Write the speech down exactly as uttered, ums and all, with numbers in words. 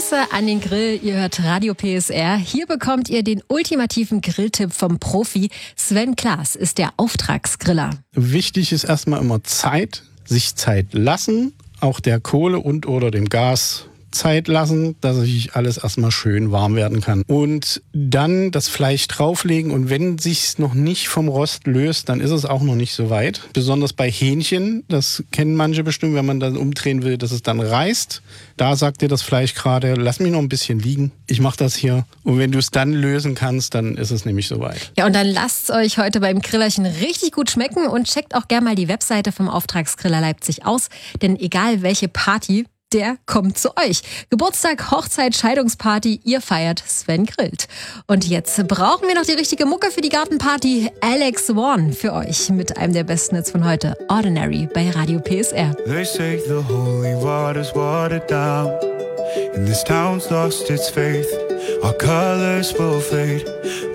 Grüße an den Grill. Ihr hört Radio P S R. Hier bekommt ihr den ultimativen Grilltipp vom Profi. Sven Klaas ist der Auftragsgriller. Wichtig ist erstmal immer Zeit, sich Zeit lassen, auch der Kohle und oder dem Gas Zeit lassen, dass sich alles erstmal schön warm werden kann. Und dann das Fleisch drauflegen und wenn sich's noch nicht vom Rost löst, dann ist es auch noch nicht so weit. Besonders bei Hähnchen, das kennen manche bestimmt, wenn man dann umdrehen will, dass es dann reißt. Da sagt dir das Fleisch gerade, lass mich noch ein bisschen liegen, ich mache das hier. Und wenn du es dann lösen kannst, dann ist es nämlich soweit. Ja, und dann lasst's euch heute beim Grillerchen richtig gut schmecken und checkt auch gerne mal die Webseite vom Auftragsgriller Leipzig aus, denn egal welche Party, der kommt zu euch. Geburtstag, Hochzeit, Scheidungsparty, ihr feiert, Sven grillt. Und jetzt brauchen wir noch die richtige Mucke für die Gartenparty. Alex Warren für euch mit einem der besten Hits von heute. Ordinary bei Radio P S R. They say the holy water's watered down and this town's lost its faith. Our colors will fade.